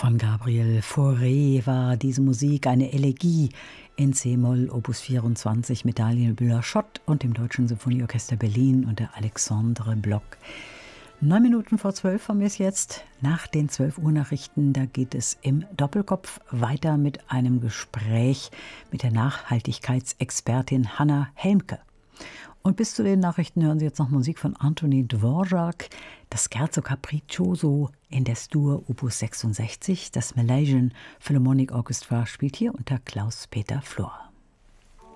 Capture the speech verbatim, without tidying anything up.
Von Gabriel Fauré war diese Musik eine Elegie in C-Moll, Opus vierundzwanzig mit Daniel Bühler-Schott und dem Deutschen Symphonieorchester Berlin und der Alexandre Block. Neun Minuten vor zwölf haben wir es jetzt. Nach den zwölf Uhr Nachrichten, da geht es im Doppelkopf weiter mit einem Gespräch mit der Nachhaltigkeitsexpertin Hanna Helmke. Und bis zu den Nachrichten hören Sie jetzt noch Musik von Anthony Dvorak, das Scherzo Capriccioso in der Dur Opus sechsundsechzig. Das Malaysian Philharmonic Orchestra spielt hier unter Klaus-Peter Flor.